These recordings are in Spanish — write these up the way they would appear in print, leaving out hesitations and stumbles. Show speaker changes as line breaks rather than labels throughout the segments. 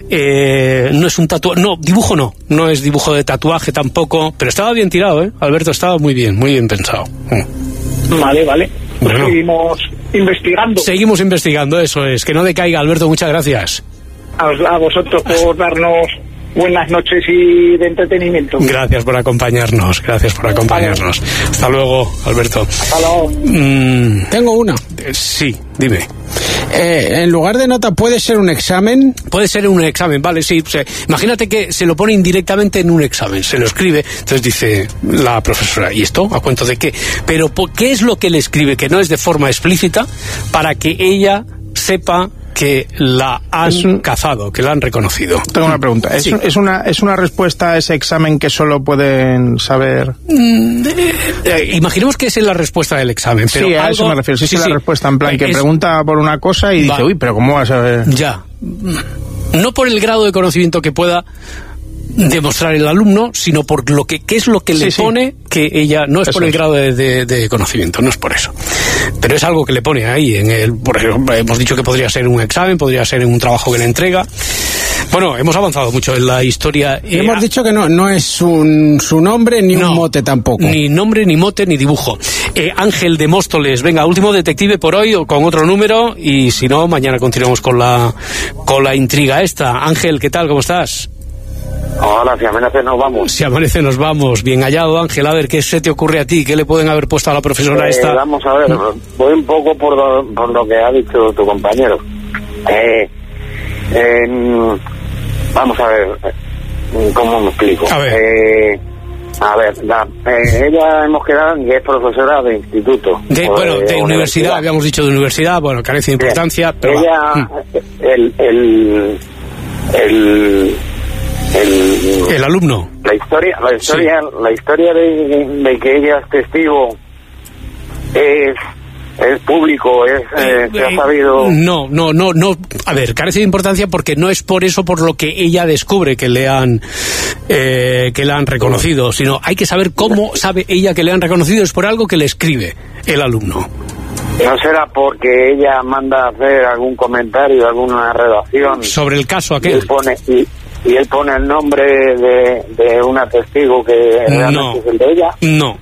no es un tatuaje, no, dibujo no es dibujo de tatuaje tampoco, pero estaba bien tirado, Alberto, estaba muy bien pensado.
Vale. Pues
bueno. Seguimos investigando, eso es, que no decaiga, Alberto, muchas gracias.
A vosotros por darnos buenas noches y de entretenimiento.
Gracias por acompañarnos. Hasta luego, Alberto.
Hasta luego.
Tengo una.
Sí, dime.
En lugar de nota, ¿puede ser un examen?
Puede ser un examen, vale, sí. Imagínate que se lo pone indirectamente en un examen, se lo escribe, entonces dice la profesora, ¿y esto? ¿A cuento de qué? Pero ¿qué es lo que le escribe? Que no es de forma explícita, para que ella sepa que la han cazado, que la han reconocido.
Tengo una pregunta. ¿Es una respuesta a ese examen que solo pueden saber?
Imaginemos que esa es la respuesta del examen. Pero
sí, a eso me refiero. Sí, la respuesta en plan que pregunta por una cosa y dice, uy, pero ¿cómo vas a ver?
Ya. No por el grado de conocimiento que pueda demostrar el alumno, sino por lo que qué es lo que le pone, que ella no es eso por el grado de conocimiento, no es por eso, pero es algo que le pone ahí por ejemplo, hemos dicho que podría ser un examen, podría ser un trabajo que le entrega. Bueno, hemos avanzado mucho en la historia.
Hemos dicho que no es su nombre ni un mote tampoco.
Ni nombre, ni mote, ni dibujo. Ángel de Móstoles, venga, último detective por hoy, o con otro número, y si no, mañana continuamos con la intriga esta. Ángel, ¿qué tal? ¿Cómo estás?
Hola, si amanece nos vamos.
Si amanece nos vamos. Bien hallado, Ángel. A ver, ¿qué se te ocurre a ti? ¿Qué le pueden haber puesto a la profesora esta?
Vamos a ver, voy un poco por lo que ha dicho tu compañero. Vamos a ver, ¿cómo me explico?
A ver.
Ella hemos quedado en que es profesora de instituto.
De universidad, habíamos dicho de universidad, bueno, carece de importancia, pero...
Ella,
el alumno.
La historia de que ella es testigo es público, se ha sabido...
No, a ver, carece de importancia porque no es por eso por lo que ella descubre que le han reconocido, sino hay que saber cómo sabe ella que le han reconocido, es por algo que le escribe el alumno.
¿No será porque ella manda a hacer algún comentario, alguna redacción
sobre el caso aquel?
Y él pone el nombre de una testigo que realmente es el de ella.
No.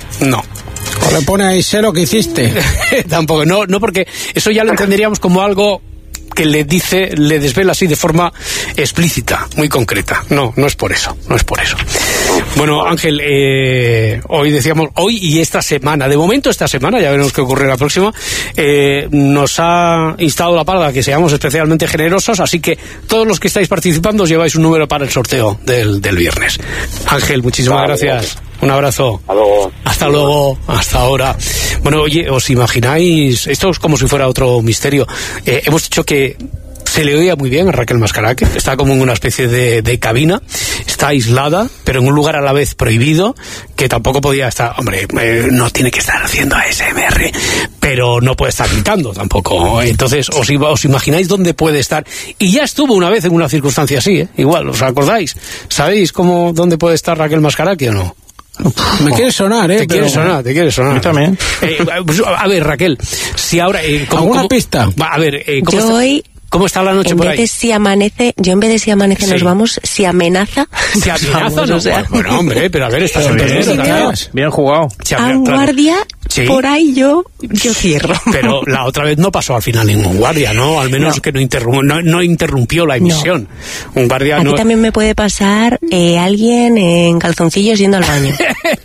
O le pone ahí, sé lo que hiciste.
Tampoco, no, porque eso ya lo entenderíamos como algo que le desvela así de forma explícita, muy concreta. No es por eso. Bueno, Ángel, hoy decíamos, hoy y esta semana, de momento esta semana, ya veremos qué ocurre la próxima, nos ha instado la parda que seamos especialmente generosos, así que todos los que estáis participando os lleváis un número para el sorteo del viernes. Ángel, muchísimas gracias. Un abrazo. Hasta luego. Hasta ahora. Bueno, oye, ¿os imagináis? Esto es como si fuera otro misterio. Hemos dicho que se le oía muy bien a Raquel Mascaraque. Está como en una especie de cabina. Está aislada, pero en un lugar a la vez prohibido, que tampoco podía estar... Hombre, no tiene que estar haciendo ASMR, pero no puede estar gritando tampoco. Entonces, ¿os imagináis dónde puede estar? Y ya estuvo una vez en una circunstancia así, igual, ¿os acordáis? ¿Sabéis dónde puede estar Raquel Mascaraque o no?
Me quiere sonar,
Te quiere sonar.
A mí también.
A ver, Raquel, si ahora...
¿Alguna pista?
A ver,
¿Cómo está la noche por ahí? En vez de si amanece nos vamos, si amenaza.
Si amenaza, no. Bueno, hombre, pero a ver, estás
bien jugado.
A un guardia, por ahí yo cierro.
Pero la otra vez no pasó al final ningún guardia, ¿no? Al menos que no interrumpió la emisión. No. Un guardia
Aquí también me puede pasar alguien en calzoncillos yendo al baño.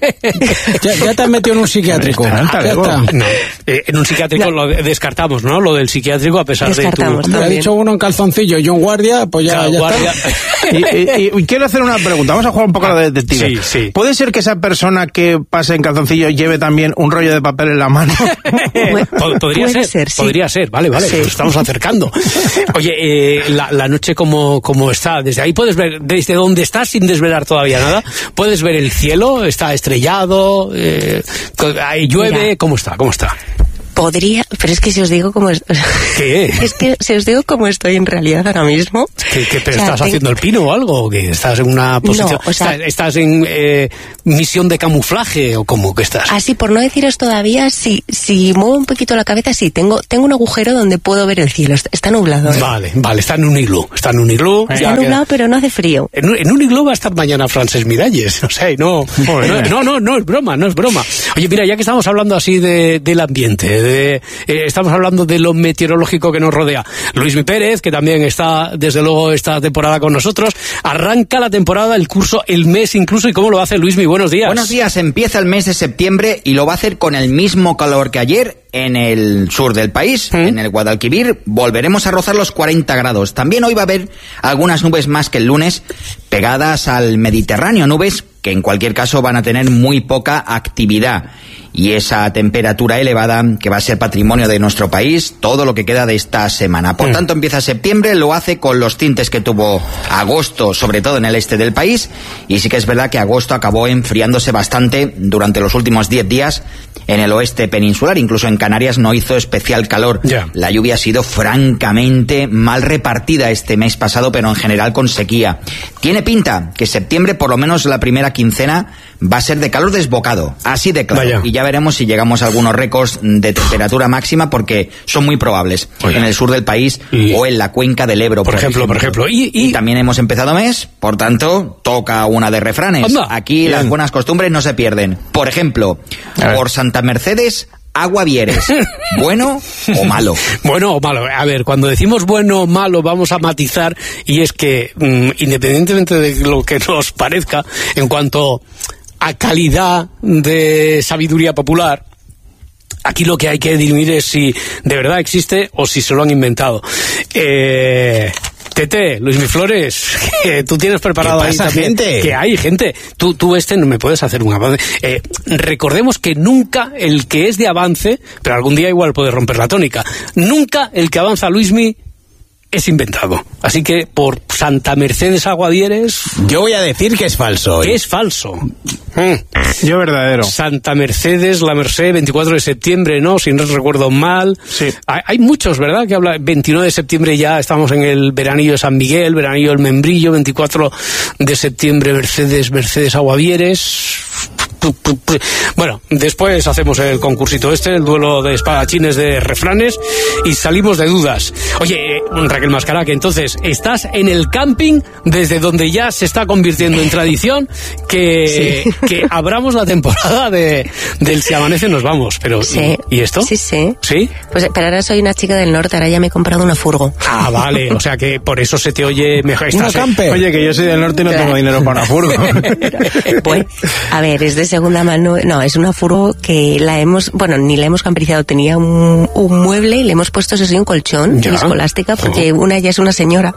ya te has metido en un psiquiátrico.
No. En un psiquiátrico lo descartamos, ¿no? Lo del psiquiátrico, a pesar de tu...
Ha dicho uno en calzoncillo y un guardia, pues ya
guardia.
Y quiero hacer una pregunta. Vamos a jugar un poco a la detective.
Sí.
¿Puede ser que esa persona que pase en calzoncillo lleve también un rollo de papel en la mano?
Podría ser, sí. Podría ser, vale, sí. Nos estamos acercando. Oye, la noche como está, desde ahí puedes ver, desde donde estás sin desvelar todavía nada, puedes ver el cielo, está estrellado, llueve. Mira, ¿cómo está?
Podría, pero es que si os digo cómo
¿Qué?
Es que si os digo cómo estoy en realidad ahora mismo.
¿Qué pero estás haciendo el pino o algo? ¿O que estás en una posición? No, ¿estás en misión de camuflaje o cómo que estás?
Así, por no deciros todavía, si muevo un poquito la cabeza, sí, tengo un agujero donde puedo ver el cielo. Está nublado.
Vale, está en un iglú. Está
nublado, pero no hace frío.
En un iglú va a estar mañana Frances Miralles. O sea, no es broma. Oye, mira, ya que estamos hablando así del ambiente, estamos hablando de lo meteorológico que nos rodea. Luismi Pérez, que también está, desde luego, esta temporada con nosotros. Arranca la temporada, el curso, el mes incluso. ¿Y cómo lo hace Luismi? Buenos días.
Buenos días. Empieza el mes de septiembre y lo va a hacer con el mismo calor que ayer en el sur del país, en el Guadalquivir. Volveremos a rozar los 40 grados. También hoy va a haber algunas nubes más que el lunes, pegadas al Mediterráneo. Nubes que en cualquier caso van a tener muy poca actividad. Y esa temperatura elevada que va a ser patrimonio de nuestro país todo lo que queda de esta semana. Por tanto, empieza septiembre, lo hace con los tintes que tuvo agosto, sobre todo en el este del país, y sí que es verdad que agosto acabó enfriándose bastante durante los últimos 10 días en el oeste peninsular. Incluso en Canarias no hizo especial calor. La lluvia ha sido francamente mal repartida este mes pasado, pero en general con sequía. Tiene pinta que septiembre, por lo menos la primera quincena, va a ser de calor desbocado, así de claro. Vaya. Y ya veremos si llegamos a algunos récords de temperatura máxima, porque son muy probables en el sur del país o en la cuenca del Ebro.
Por ejemplo.
Y también hemos empezado mes, por tanto, toca una de refranes.
Anda.
Aquí las buenas costumbres no se pierden. Por ejemplo, por Santa Mercedes, agua vieres. ¿Bueno o malo?
Bueno o malo. A ver, cuando decimos bueno o malo vamos a matizar, y es que independientemente de lo que nos parezca en cuanto a calidad de sabiduría popular, aquí lo que hay que dirimir es si de verdad existe o si se lo han inventado. Tete, Luismi Flores, que tú tienes preparado ahí también, gente? Que hay gente. Tú no me puedes hacer un avance. Recordemos que nunca el que es de avance, pero algún día igual puede romper la tónica, nunca el que avanza, Luismi, es inventado. Así que por Santa Mercedes Aguadieres,
yo voy a decir que es falso.
Que es falso.
Yo verdadero.
Santa Mercedes, la Merced, 24 de septiembre, ¿no? Si no recuerdo mal.
Sí.
Hay muchos, ¿verdad? Que habla 29 de septiembre ya estamos en el veranillo de San Miguel, veranillo del Membrillo, 24 de septiembre Mercedes Aguadieres. Bueno, después hacemos el concursito el duelo de espadachines de refranes, y salimos de dudas. Oye, Raquel Mascará, que entonces estás en el camping desde donde ya se está convirtiendo en tradición que abramos la temporada del Si Amanece Nos Vamos. Pero
sí.
¿Y esto?
Sí.
¿Sí?
Pues, pero ahora soy una chica del norte, ahora ya me he comprado una furgo.
Ah, vale, o sea que por eso se te oye mejor.
Oye, que yo soy del norte y no tengo dinero para una furgo.
Pues, a ver, es de segunda mano. No, es una furgo que ni la hemos camperizado, tenía un mueble y le hemos puesto un colchón y escolástica, porque una ya es una señora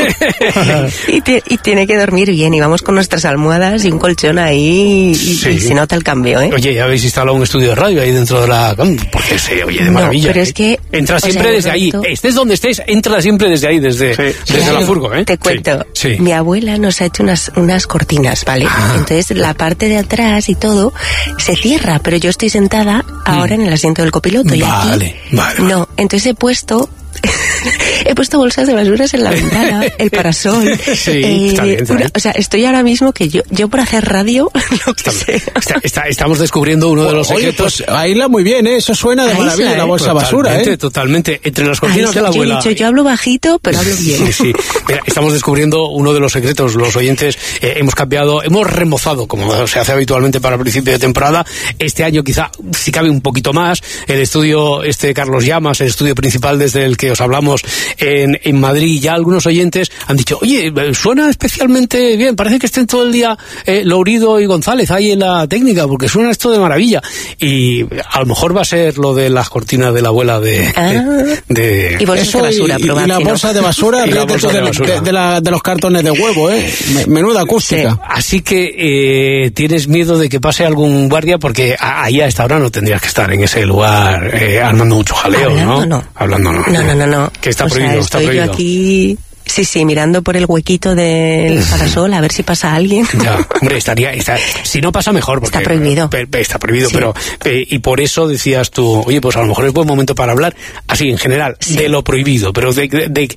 y tiene que dormir bien, y vamos con nuestras almohadas y un colchón ahí y se nota el cambio, ¿eh?
Oye, ¿ya habéis instalado un estudio de radio ahí dentro de la... Porque se oye de maravilla.
Pero es que...
Entra siempre desde ahí. Estés donde estés, entra siempre desde ahí, desde la furgo, ¿eh?
Te cuento.
Sí.
Mi abuela nos ha hecho unas cortinas, ¿vale? Entonces la parte de atrás y todo se cierra, pero yo estoy sentada ahora en el asiento del copiloto y aquí no. Entonces he puesto bolsas de basuras en la ventana, el parasol.
Está bien.
O sea, estoy ahora mismo que yo por hacer radio, lo que sea.
Estamos descubriendo uno de los secretos.
Pues aísla muy bien, ¿eh? Eso suena de maravilla, la bolsa basura, ¿eh?
Totalmente. Entre las cortinas de la abuela.
Yo hablo bajito, pero hablo bien.
Sí. Mira, estamos descubriendo uno de los secretos. Los oyentes hemos remozado, como se hace habitualmente para el principio de temporada. Este año quizá, si cabe, un poquito más. El estudio Carlos Llamas, el estudio principal desde el que os hablamos en Madrid, ya algunos oyentes han dicho, oye, suena especialmente bien, parece que estén todo el día Lourido y González ahí en la técnica, porque suena esto de maravilla. Y a lo mejor va a ser lo de las cortinas de la abuela
y bolsas de basura,
y la bolsa de basura de los cartones de huevo, menuda acústica.
Sí. Así que tienes miedo de que pase algún guardia, porque ahí a esta hora no tendrías que estar en ese lugar armando mucho jaleo,
Hablando no.
Que está prohibido, está prohibido.
Yo aquí Sí, mirando por el huequito del parasol a ver si pasa alguien.
Ya, hombre, si no pasa mejor. Porque,
está prohibido.
Está prohibido, sí. Pero y por eso decías tú, oye, pues a lo mejor es buen momento para hablar, así en general, de lo prohibido. Pero ¿de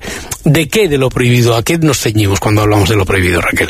qué de lo prohibido? ¿A qué nos ceñimos cuando hablamos de lo prohibido, Raquel?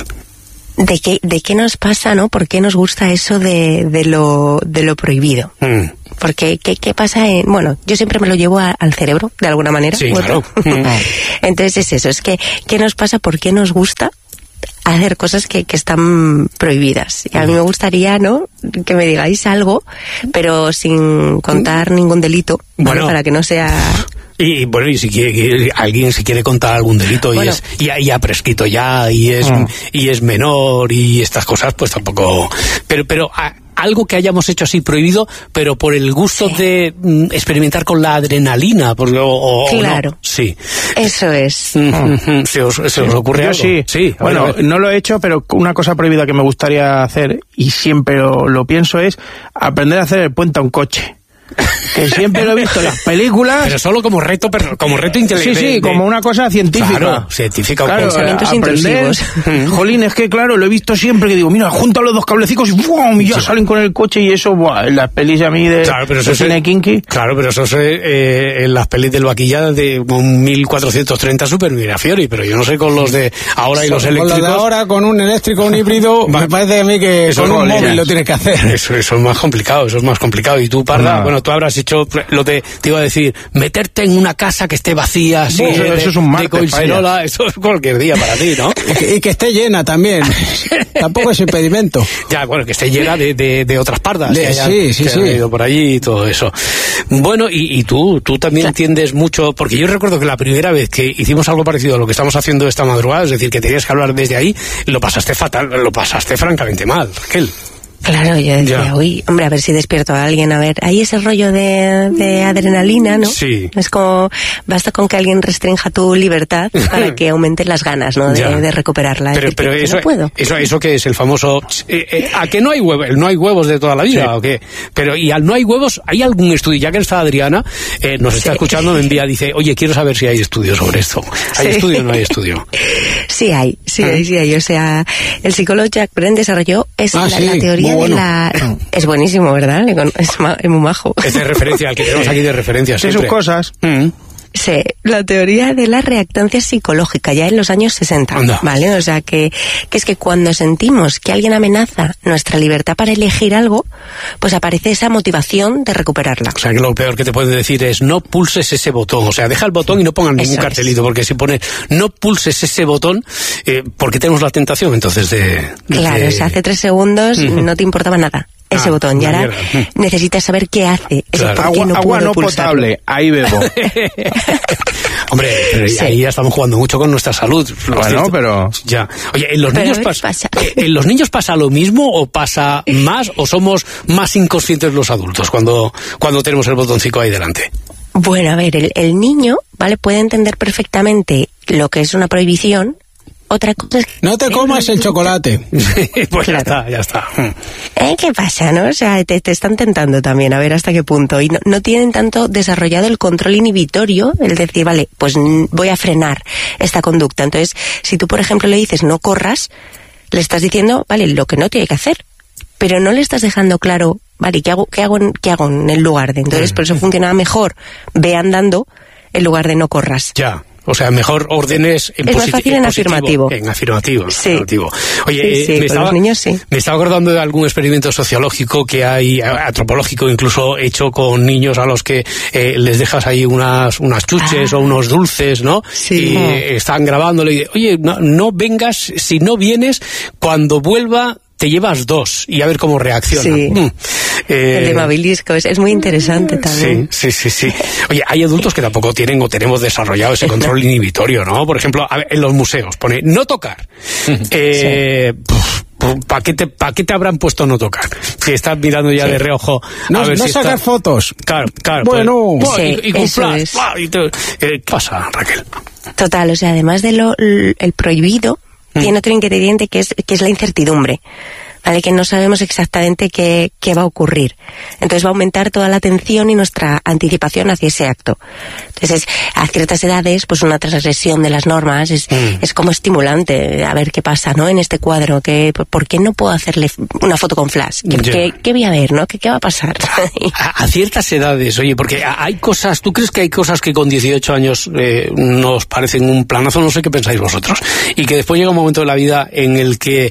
¿De qué nos pasa, no? ¿Por qué nos gusta eso de lo prohibido? Porque, ¿qué pasa? Bueno, yo siempre me lo llevo al cerebro, de alguna manera.
Sí, claro.
Entonces es eso, es que, ¿qué nos pasa? ¿Por qué nos gusta hacer cosas que están prohibidas? Y a mí me gustaría, ¿no?, que me digáis algo, pero sin contar ningún delito, ¿vale? Bueno, para que no sea...
Y bueno, y si alguien se quiere contar algún delito, bueno, y ha prescrito ya, y es menor, y estas cosas, pues tampoco... Pero algo que hayamos hecho así prohibido, pero por el gusto de experimentar con la adrenalina, porque
claro.
No. Sí.
Eso es.
¿Se os ocurre algo?
Sí. Bueno, no lo he hecho, pero una cosa prohibida que me gustaría hacer, y siempre lo pienso, es aprender a hacer el puente a un coche. Que siempre lo he visto en las películas.
Pero solo como reto intelectual.
Sí, como una cosa científica.
Claro, científica.
Claro,
pensamientos intrusivos.
Jolín, es que claro, lo he visto siempre, que digo, mira, junta los dos cablecicos y ¡bum! Y ya salen con el coche, y eso, ¡buah! En las pelis a mí de cine kinky.
Claro, pero eso es en las pelis del vaquilla de 1430 Super Mirafiori, pero yo no sé con los de ahora y los eléctricos.
Con los de ahora, con un eléctrico, un híbrido, me parece a mí que eso con un móvil lo tienes que hacer.
Eso es más complicado. Y tú, Parda, bueno, tú habrás hecho te iba a decir, meterte en una casa que esté vacía, así,
eso es un martes,
eso es cualquier día para ti, ¿no?
Y que esté llena también. Tampoco es impedimento.
Ya, bueno, que esté llena de otras pardas que hayan ido por allí y todo eso. Bueno, y tú también entiendes mucho, porque yo recuerdo que la primera vez que hicimos algo parecido a lo que estamos haciendo esta madrugada, es decir, que tenías que hablar desde ahí, lo pasaste fatal, lo pasaste francamente mal, Raquel.
Claro, yo decía, uy, hombre, a ver si despierto a alguien, a ver, hay ese rollo de adrenalina, ¿no?
Sí.
Es como, basta con que alguien restrinja tu libertad para que aumenten las ganas, ¿no?, de recuperarla.
Pero eso,
no puedo.
Eso que es el famoso, ¿a que no hay huevos de toda la vida? Sí. ¿O qué? Pero, y al no hay huevos, ¿hay algún estudio? Ya que está Adriana, nos está escuchando, me envía, dice, oye, quiero saber si hay estudios sobre esto. ¿Hay estudio o no hay estudio?
Sí hay. O sea, el psicólogo Jack Brent desarrolló la teoría de la... Es buenísimo, ¿verdad? Es muy majo.
Es de referencia, al que tenemos aquí de referencia siempre.
Sus cosas.
Sí, la teoría de la reactancia psicológica, ya en los años 60,
Anda.
¿vale? O sea, que es que cuando sentimos que alguien amenaza nuestra libertad para elegir algo, pues aparece esa motivación de recuperarla.
O sea, que lo peor que te pueden decir es no pulses ese botón. O sea, deja el botón y no pongan ningún cartelito, porque si pones no pulses ese botón, porque tenemos la tentación entonces
Claro, o sea, hace 3 segundos no te importaba nada ese botón, y ahora necesitas saber qué hace.
Claro.
Agua no potable, ahí bebo.
Hombre, pero ahí ya estamos jugando mucho con nuestra salud.
Bueno, pero...
Ya. Oye, ¿en los niños pasa lo mismo, o pasa más, o somos más inconscientes los adultos cuando tenemos el botoncito ahí delante?
Bueno, a ver, el niño, ¿vale?, puede entender perfectamente lo que es una prohibición. Otra cosa es que...
No te comas el chocolate.
Pues claro. ya está.
¿Qué pasa, no? O sea, te están tentando también, a ver hasta qué punto. Y no tienen tanto desarrollado el control inhibitorio, el decir, vale, pues voy a frenar esta conducta. Entonces, si tú, por ejemplo, le dices no corras, le estás diciendo, vale, lo que no tiene que hacer. Pero no le estás dejando claro, vale, ¿qué hago en el lugar de? Entonces, por eso funcionaba mejor, ve andando, en lugar de no corras.
Ya. O sea, mejor órdenes en positivo.
Es más fácil en afirmativo.
En afirmativo.
Sí.
Oye,
los niños sí.
Me estaba acordando de algún experimento sociológico que hay, antropológico incluso, hecho con niños a los que les dejas ahí unas chuches o unos dulces, ¿no?
Sí.
Y están grabándole y oye, no vengas, si no vienes, cuando vuelva te llevas 2 y a ver cómo reacciona.
Sí. El de Mabilisco es muy interesante también.
Sí. Oye, hay adultos que tampoco tienen o tenemos desarrollado ese control inhibitorio, ¿no? Por ejemplo, en los museos pone no tocar. ¿Para qué te habrán puesto no tocar? Si estás mirando ya de reojo.
No sacar fotos.
Claro.
Bueno,
y con flash. ¿Qué pasa, Raquel?
Total, o sea, además de el prohibido, tiene otro ingrediente que es la incertidumbre. ¿vale? Que no sabemos exactamente qué va a ocurrir. Entonces va a aumentar toda la atención y nuestra anticipación hacia ese acto. Entonces, a ciertas edades, pues una transgresión de las normas es como estimulante, a ver qué pasa, ¿no? En este cuadro, ¿por qué no puedo hacerle una foto con flash? ¿Qué voy a ver, no? ¿Qué va a pasar?
A ciertas edades, oye, porque hay cosas, ¿tú crees que hay cosas que con 18 años nos parecen un planazo? No sé qué pensáis vosotros. Y que después llega un momento de la vida en el que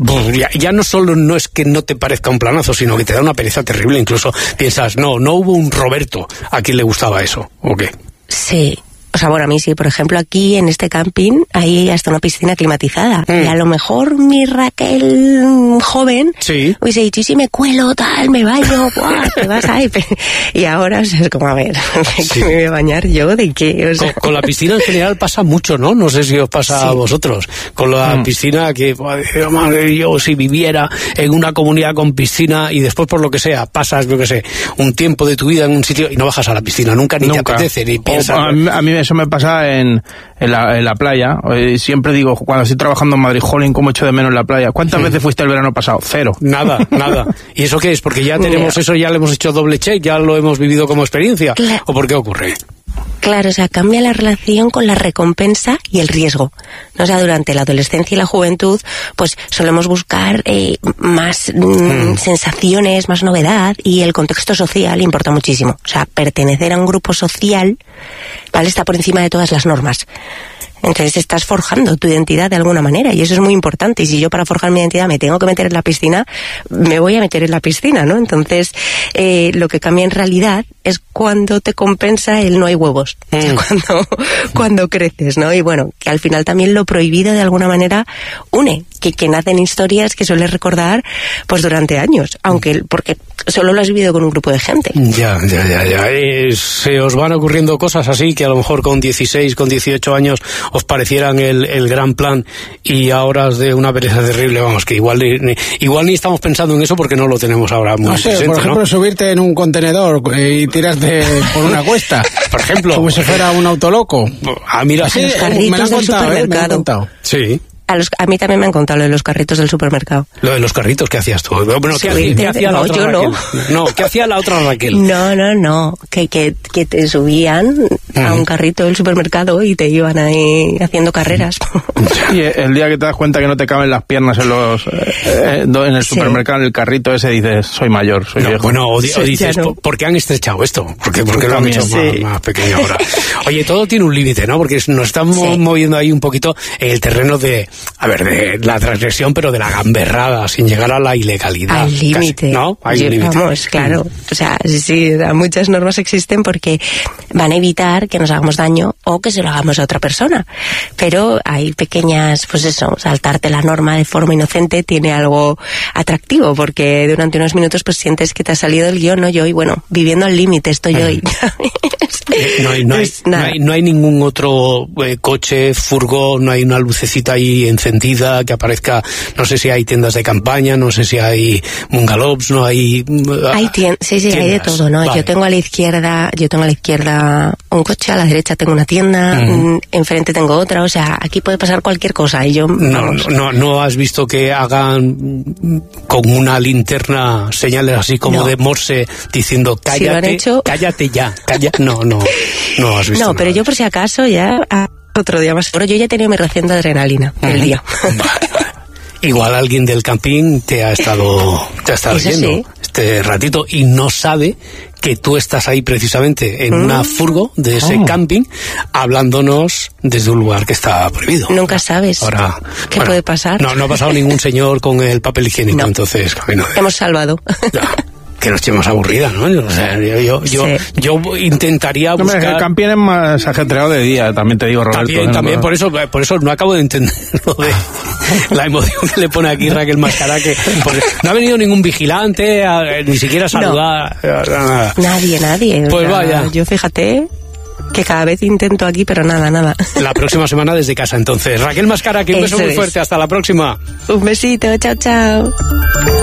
ya no solo no es que no te parezca un planazo, sino que te da una pereza terrible. Incluso piensas, no hubo un Roberto a quien le gustaba eso, ¿o qué?
Sí. O sea, bueno, a mí sí, por ejemplo, aquí en este camping hay hasta una piscina climatizada. Y a lo mejor mi Raquel joven hubiese dicho, y si me cuelo, tal, me baño, ¡buah! Te vas ahí. Y ahora, o sea, es como, a ver, ¿qué me voy a bañar yo? ¿De qué? O sea...
con la piscina en general pasa mucho, ¿no? No sé si os pasa a vosotros. Con la piscina que, madre, yo si viviera en una comunidad con piscina y después por lo que sea, pasas, yo qué sé, un tiempo de tu vida en un sitio y no bajas a la piscina, nunca. Te apetece, ni piensas.
A mí eso me pasa en la playa. Siempre digo, cuando estoy trabajando en Madrid, jolín, cómo echo de menos la playa. ¿Cuántas veces fuiste el verano pasado? 0.
Nada. ¿Y eso qué es? Porque ya tenemos eso, ya le hemos hecho doble check, ya lo hemos vivido como experiencia. ¿O por qué ocurre?
Claro, o sea, cambia la relación con la recompensa y el riesgo. O sea, durante la adolescencia y la juventud, pues solemos buscar más sensaciones, más novedad, y el contexto social importa muchísimo. O sea, pertenecer a un grupo social, ¿vale?, está por encima de todas las normas. Entonces estás forjando tu identidad de alguna manera, y eso es muy importante. Y si yo para forjar mi identidad me tengo que meter en la piscina, me voy a meter en la piscina, ¿no? Entonces, lo que cambia en realidad es cuando te compensa el no hay huevos, o sea, cuando creces, ¿no? Y bueno, que al final también lo prohibido de alguna manera une, que nacen historias que sueles recordar pues durante años, porque solo lo has vivido con un grupo de gente.
Ya. Se os van ocurriendo cosas así que a lo mejor con 16, con 18 años os parecieran el gran plan y ahora os de una pereza terrible, vamos, que igual ni estamos pensando en eso porque no lo tenemos ahora muy presente,
por ejemplo,
¿no?
Subirte en un contenedor y tirarte por una cuesta,
por ejemplo,
como si fuera un autoloco.
Mira,
sí, los carritos me lo han
contado.
Sí.
A mí también me han contado lo de los carritos del supermercado.
Lo de los carritos, ¿qué hacías tú? Bueno, ¿qué hacía la otra Raquel? No, ¿qué hacía la otra Raquel?
No, que te subían a un carrito del supermercado y te iban ahí haciendo carreras.
Y el día que te das cuenta que no te caben las piernas en el supermercado, en el carrito ese, dices, soy mayor, soy viejo.
Bueno, o dices, ¿por qué han estrechado esto? ¿Por qué lo han hecho más pequeño ahora? Oye, todo tiene un límite, ¿no? Porque nos estamos moviendo ahí un poquito en el terreno de la transgresión, pero de la gamberrada, sin llegar a la ilegalidad.
Al límite.
¿No? Hay un límite.
Vamos, claro. O sea, sí, muchas normas existen porque van a evitar que nos hagamos daño o que se lo hagamos a otra persona. Pero hay pequeñas, pues eso, saltarte la norma de forma inocente tiene algo atractivo, porque durante unos minutos pues sientes que te ha salido el guión, ¿no? Yo, y bueno, viviendo al límite estoy hoy.
No hay ningún otro coche, furgón, no hay una lucecita ahí encendida que aparezca, no sé si hay tiendas de campaña, no sé si hay bungalows, no hay...
Hay tiendas, hay de todo, ¿no? Vale. Yo tengo a la izquierda un coche, a la derecha tengo una tienda, enfrente tengo otra, o sea, aquí puede pasar cualquier cosa y yo...
No has visto que hagan con una linterna señales así como de Morse diciendo cállate,
si lo han hecho...
cállate ya, no has visto.
No, pero yo por si acaso ya... Otro día más. Pero yo ya he tenido mi ración de adrenalina el día.
Vale. Igual alguien del camping te ha estado viendo este ratito y no sabe que tú estás ahí precisamente en una furgo de ese camping hablándonos desde un lugar que está prohibido.
Nunca sabes qué puede pasar.
No ha pasado ningún señor con el papel higiénico, entonces camino de...
Hemos salvado.
Ya. Que noche más aburrida, ¿no? O sea, yo intentaría buscar...
El camping es más ajetreado de día, también te digo, Roberto.
También, por eso no acabo de entender lo de la emoción que le pone aquí Raquel Mascará, que no ha venido ningún vigilante, ni siquiera a saludar.
Nada. Nadie.
Pues vaya.
Yo fíjate... que cada vez intento aquí, pero nada.
La próxima semana desde casa, entonces. Raquel Mascará, que un beso muy fuerte. Hasta la próxima.
Un besito, chao.